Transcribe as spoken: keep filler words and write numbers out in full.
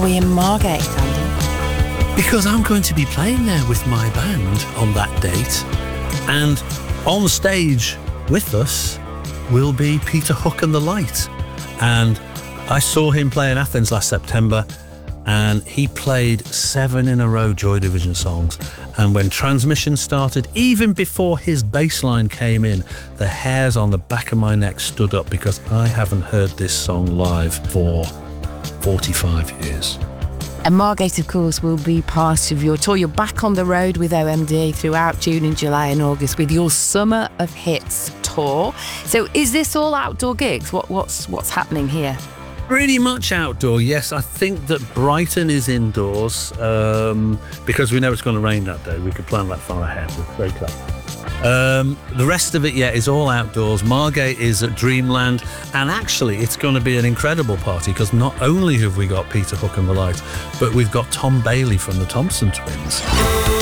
we in Margate, Andy? Because I'm going to be playing there with my band on that date. And on stage with us will be Peter Hook and the Light. And I saw him play in Athens last September, and he played seven in a row Joy Division songs. And when Transmission started, even before his bass line came in, the hairs on the back of my neck stood up, because I haven't heard this song live for forty-five years. And Margate, of course, will be part of your tour. You're back on the road with O M D throughout June and July and August with your Summer of Hits tour. So is this all outdoor gigs? What, what's what's happening here? Pretty much outdoor, yes. I think that Brighton is indoors um, because we know it's going to rain that day. We could plan that far ahead. We're very clever. Um, the rest of it, yeah, is all outdoors. Margate is at Dreamland, and actually it's going to be an incredible party, because not only have we got Peter Hook and the Light, but we've got Tom Bailey from the Thompson Twins.